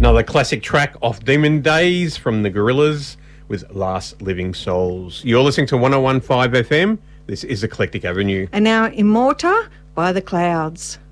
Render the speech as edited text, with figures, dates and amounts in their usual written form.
Another classic track off Demon Days from the Gorillaz with Last Living Souls. You're listening to 101.5 FM. This is Eclectic Avenue. And now Immorta by The Clouds.